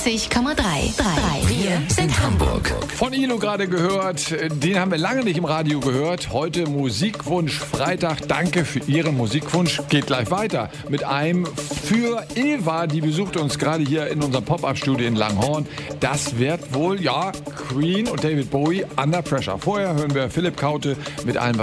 94,3. Wir sind Hamburg. Von Ilo gerade gehört, den haben wir lange nicht im Radio gehört. Heute Musikwunsch Freitag. Danke für Ihren Musikwunsch. Geht gleich weiter mit einem für Eva, die besucht uns gerade hier in unserem Pop-Up-Studio in Langhorn. Das wird wohl, ja, Queen und David Bowie Under Pressure. Vorher hören wir Philipp Kaute mit einem